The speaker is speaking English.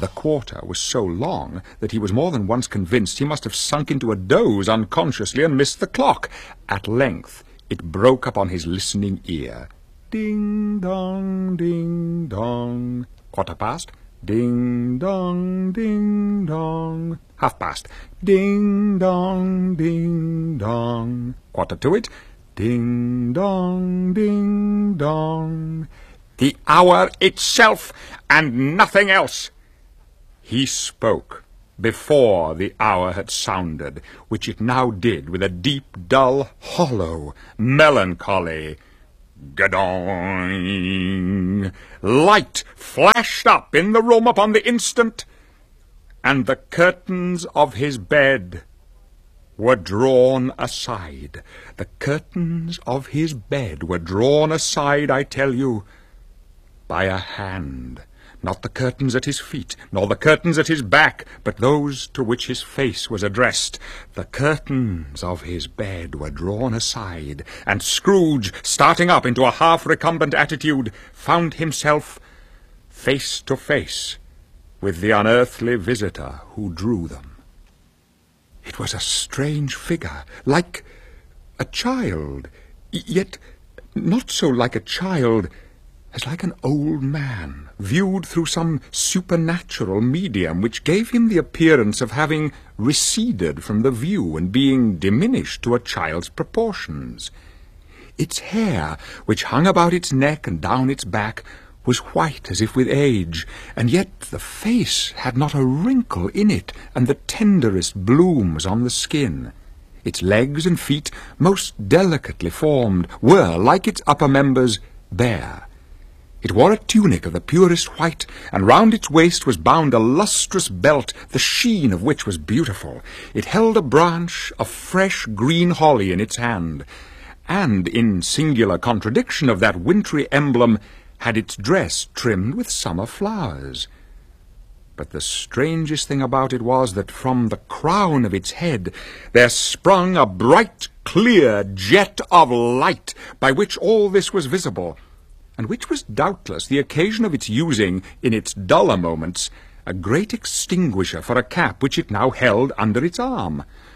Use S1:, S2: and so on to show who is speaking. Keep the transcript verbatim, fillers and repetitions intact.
S1: The quarter was so long that he was more than once convinced he must have sunk into a doze unconsciously and missed the clock. At length it broke upon his listening ear. Ding-dong, ding-dong. Quarter past. Ding-dong, ding-dong. Half past. Ding-dong, ding-dong. Quarter to it. Ding-dong, ding-dong. The hour itself, and nothing else. He spoke before the hour had sounded, which it now did with a deep, dull, hollow, melancholy Gadong. Light flashed up in the room upon the instant, and the curtains of his bed were drawn aside. The curtains of his bed were drawn aside, I tell you, by a hand. Not the curtains at his feet, nor the curtains at his back, but those to which his face was addressed. The curtains of his bed were drawn aside, and Scrooge, starting up into a half-recumbent attitude, found himself face to face with the unearthly visitor who drew them. It was a strange figure, like a child, yet not so like a child as like an old man, viewed through some supernatural medium which gave him the appearance of having receded from the view and being diminished to a child's proportions. Its hair, which hung about its neck and down its back, was white as if with age, and yet the face had not a wrinkle in it, and the tenderest blooms on the skin. Its legs and feet, most delicately formed, were, like its upper members, bare. It wore a tunic of the purest white, and round its waist was bound a lustrous belt, the sheen of which was beautiful. It held a branch of fresh green holly in its hand, and, in singular contradiction of that wintry emblem, had its dress trimmed with summer flowers. But the strangest thing about it was that from the crown of its head there sprung a bright, clear jet of light, by which all this was visible, and which was doubtless the occasion of its using, in its duller moments, a great extinguisher for a cap which it now held under its arm.